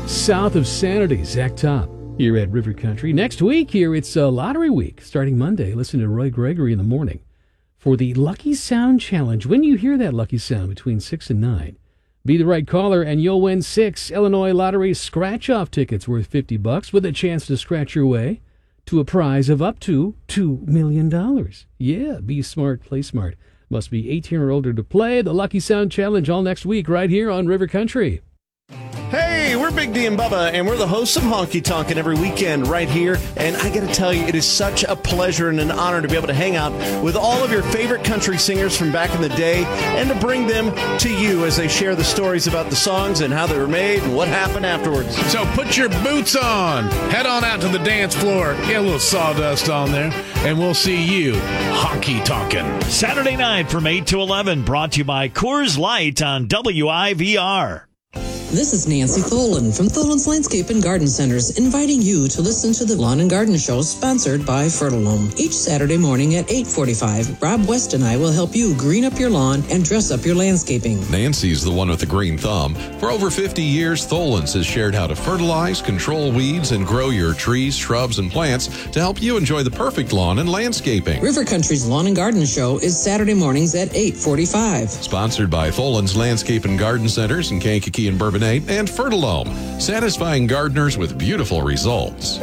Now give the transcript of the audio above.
South of Sanity, Zach Top, here at River Country. Next week here, it's Lottery Week, starting Monday. Listen to Roy Gregory in the morning for the Lucky Sound Challenge. When you hear that lucky sound between 6 and 9, be the right caller and you'll win 6 Illinois Lottery scratch-off tickets worth $50 with a chance to scratch your way to a prize of up to $2 million. Yeah, be smart, play smart. Must be 18 or older to play. The Lucky Sound Challenge all next week right here on River Country. Hey, we're Big D and Bubba, and we're the hosts of Honky Tonkin' every weekend right here. And I got to tell you, it is such a pleasure and an honor to be able to hang out with all of your favorite country singers from back in the day and to bring them to you as they share the stories about the songs and how they were made and what happened afterwards. So put your boots on, head on out to the dance floor, get a little sawdust on there, and we'll see you Honky Tonkin'. Saturday night from 8 to 11, brought to you by Coors Light on WIVR. This is Nancy Tholen from Tholen's Landscape and Garden Centers, inviting you to listen to the Lawn and Garden Show sponsored by Fertilome. Each Saturday morning at 8:45, Rob West and I will help you green up your lawn and dress up your landscaping. Nancy's the one with the green thumb. For over 50 years, Tholen's has shared how to fertilize, control weeds, and grow your trees, shrubs, and plants to help you enjoy the perfect lawn and landscaping. River Country's Lawn and Garden Show is Saturday mornings at 8:45. Sponsored by Tholen's Landscape and Garden Centers in Kankakee and Bourbonnais and Fertilome, satisfying gardeners with beautiful results.